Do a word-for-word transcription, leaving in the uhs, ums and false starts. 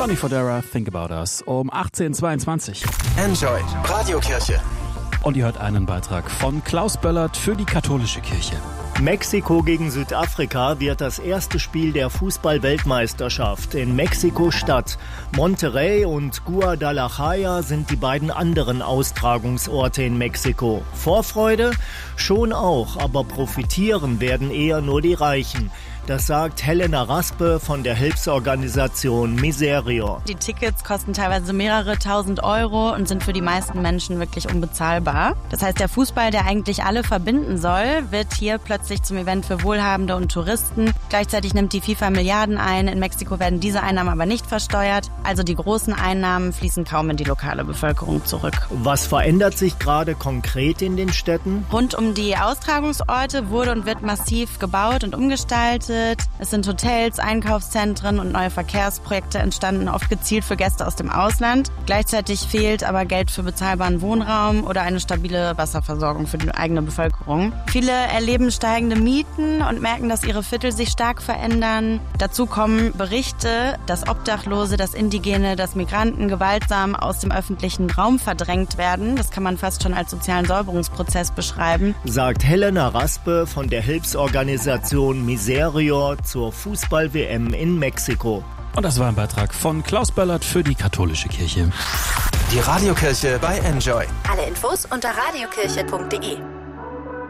Sonny Fodera, Think About Us, um achtzehn Uhr zweiundzwanzig. Enjoy Radiokirche. Und ihr hört einen Beitrag von Klaus Böllert für die katholische Kirche. Mexiko gegen Südafrika wird das erste Spiel der Fußball-Weltmeisterschaft in Mexiko-Stadt. Monterrey und Guadalajara sind die beiden anderen Austragungsorte in Mexiko. Vorfreude? Schon auch, aber profitieren werden eher nur die Reichen. Das sagt Helena Raspe von der Hilfsorganisation Miserio. Die Tickets kosten teilweise mehrere tausend Euro und sind für die meisten Menschen wirklich unbezahlbar. Das heißt, der Fußball, der eigentlich alle verbinden soll, wird hier plötzlich zum Event für Wohlhabende und Touristen. Gleichzeitig nimmt die FIFA Milliarden ein. In Mexiko werden diese Einnahmen aber nicht versteuert. Also die großen Einnahmen fließen kaum in die lokale Bevölkerung zurück. Was verändert sich gerade konkret in den Städten? Rund um die Austragungsorte wurde und wird massiv gebaut und umgestaltet. Es sind Hotels, Einkaufszentren und neue Verkehrsprojekte entstanden, oft gezielt für Gäste aus dem Ausland. Gleichzeitig fehlt aber Geld für bezahlbaren Wohnraum oder eine stabile Wasserversorgung für die eigene Bevölkerung. Viele erleben steigende Mieten und merken, dass ihre Viertel sich stark verändern. Dazu kommen Berichte, dass Obdachlose, dass Indigene, dass Migranten gewaltsam aus dem öffentlichen Raum verdrängt werden. Das kann man fast schon als sozialen Säuberungsprozess beschreiben. Sagt Helena Raspe von der Hilfsorganisation Miserio zur Fußball-W M in Mexiko. Und das war ein Beitrag von Klaus Böllert für die katholische Kirche. Die Radiokirche bei Enjoy. Alle Infos unter radiokirche punkt de.